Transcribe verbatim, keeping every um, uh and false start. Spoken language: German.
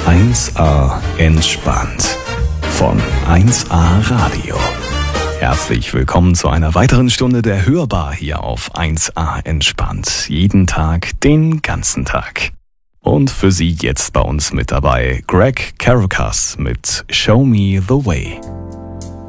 eins a entspannt von eins a Radio. Herzlich willkommen zu einer weiteren Stunde der Hörbar hier auf eins a entspannt. Jeden Tag, den ganzen Tag. Und für Sie jetzt bei uns mit dabei Greg Caracas mit Show Me the Way.